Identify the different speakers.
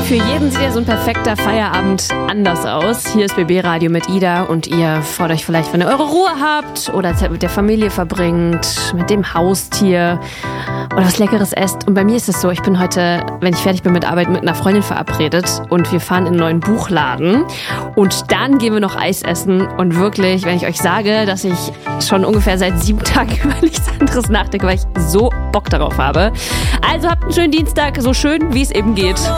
Speaker 1: Für jeden sieht ja so ein perfekter Feierabend anders aus. Hier ist BB Radio mit Ida und ihr freut euch vielleicht, wenn ihr eure Ruhe habt oder Zeit mit der Familie verbringt, mit dem Haustier oder was Leckeres esst. Und bei mir ist es so, ich bin heute, wenn ich fertig bin mit Arbeit, mit einer Freundin verabredet und wir fahren in einen neuen Buchladen und dann gehen wir noch Eis essen. Und wirklich, wenn ich euch sage, dass ich schon ungefähr seit 7 Tagen über nichts anderes nachdenke, weil ich so Bock darauf habe. Also habt einen schönen Dienstag, so schön wie es eben geht.